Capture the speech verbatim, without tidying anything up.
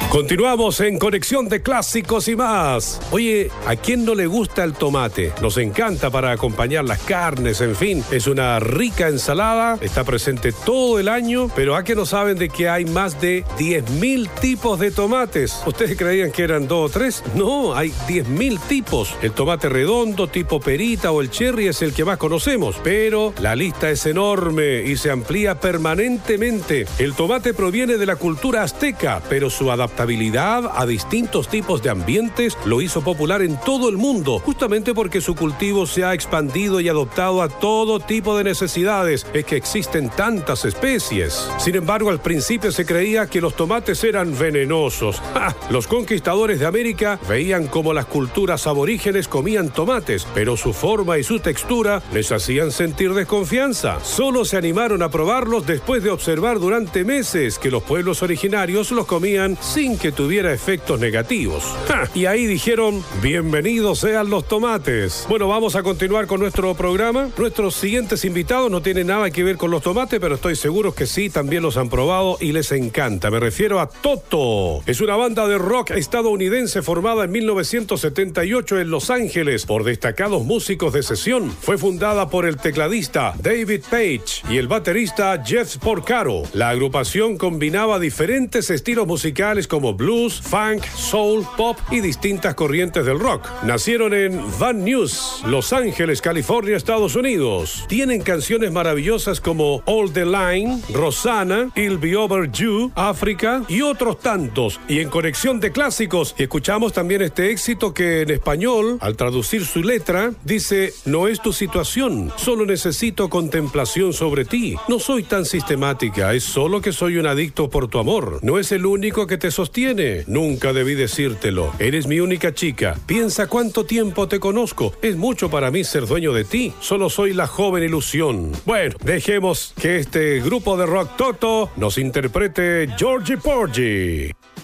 Continuamos en Conexión de Clásicos y más. Oye, ¿a quién no le gusta el tomate? Nos encanta para acompañar las carnes, en fin. Es una rica ensalada, está presente todo el año, pero ¿a qué no saben de que hay más de diez mil tipos de tomates? ¿Ustedes creían que eran dos o tres? No, hay diez mil tipos. El tomate redondo, tipo perita o el cherry es el que más conocemos, pero la lista es enorme y se amplía permanentemente. El tomate proviene de la cultura azteca, pero su adaptación Adaptabilidad a distintos tipos de ambientes lo hizo popular en todo el mundo, justamente porque su cultivo se ha expandido y adoptado a todo tipo de necesidades. Es que existen tantas especies. Sin embargo, al principio se creía que los tomates eran venenosos. ¡Ja! Los conquistadores de América veían cómo las culturas aborígenes comían tomates, pero su forma y su textura les hacían sentir desconfianza. Solo se animaron a probarlos después de observar durante meses que los pueblos originarios los comían sin que tuviera efectos negativos. ¡Ja! Y ahí dijeron, bienvenidos sean los tomates. Bueno, vamos a continuar con nuestro programa. Nuestros siguientes invitados no tienen nada que ver con los tomates, pero estoy seguro que sí, también los han probado y les encanta. Me refiero a Toto. Es una banda de rock estadounidense formada en mil novecientos setenta y ocho en Los Ángeles por destacados músicos de sesión. Fue fundada por el tecladista David Page y el baterista Jeff Porcaro. La agrupación combinaba diferentes estilos musicales como como blues, funk, soul, pop y distintas corrientes del rock. Nacieron en Van Nuys, Los Ángeles, California, Estados Unidos. Tienen canciones maravillosas como All the Line, Rosanna, It'll Be Over You, África y otros tantos. Y en Conexión de Clásicos escuchamos también este éxito que en español, al traducir su letra, dice: no es tu situación, solo necesito contemplación sobre ti. No soy tan sistemática, es solo que soy un adicto por tu amor. No es el único que te sostiene. Nunca debí decírtelo. Eres mi única chica. Piensa cuánto tiempo te conozco. Es mucho para mí ser dueño de ti. Solo soy la joven ilusión. Bueno, dejemos que este grupo de rock Toto nos interprete Georgie Porgy.